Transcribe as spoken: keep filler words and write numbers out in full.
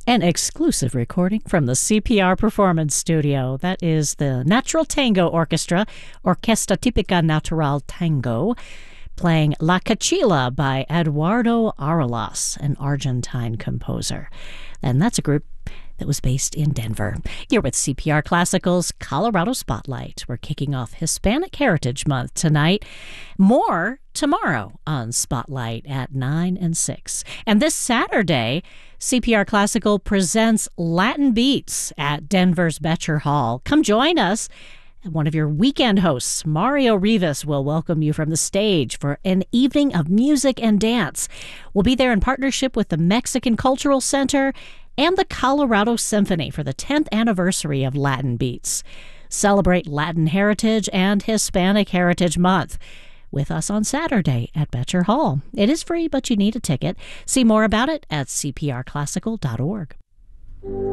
An exclusive recording from the C P R Performance Studio. That is the Natural Tango Orchestra, Orquesta Típica Natural Tango, playing La Cachila by Eduardo Aralas, an Argentine composer. And that's a group that was based in Denver. You're with C P R Classical's Colorado Spotlight. We're kicking off Hispanic Heritage Month tonight. More tomorrow on Spotlight at nine and six. And this Saturday, C P R Classical presents Latin Beats at Denver's Betcher Hall. Come join us. One of your weekend hosts, Mario Rivas, will welcome you from the stage for an evening of music and dance. We'll be there in partnership with the Mexican Cultural Center and the Colorado Symphony for the tenth anniversary of Latin Beats. Celebrate Latin Heritage and Hispanic Heritage Month with us on Saturday at Betcher Hall. It is free, but you need a ticket. See more about it at c p r classical dot org.